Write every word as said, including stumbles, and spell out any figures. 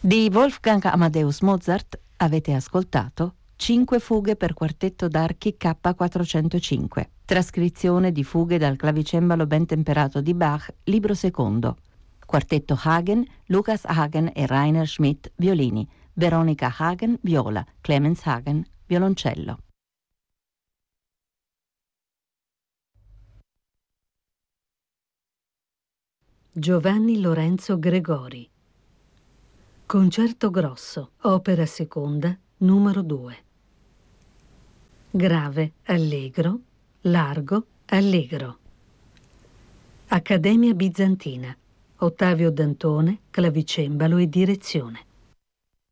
Di Wolfgang Amadeus Mozart avete ascoltato Cinque fughe per quartetto d'archi K quattrocentocinque, trascrizione di fughe dal clavicembalo ben temperato di Bach, libro secondo. Quartetto Hagen, Lucas Hagen e Rainer Schmidt, violini, Veronica Hagen, viola, Clemens Hagen, violoncello. Giovanni Lorenzo Gregori. Concerto grosso, opera seconda, numero due. Grave, allegro, largo, allegro. Accademia Bizantina. Ottavio Dantone, clavicembalo e direzione.